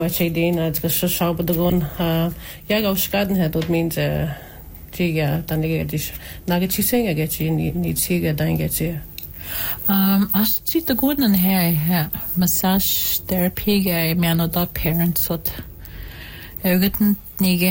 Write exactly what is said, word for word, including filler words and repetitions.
Wat jy doen, het geschaut bedoelen. Ja, ook schaden het, dat means ja, dan ik dus naget je zeggen, get je niet niet zeggen, dan get je. Um, as jy te goed en her, massage therapy, jeg mener da parents at øyeten nige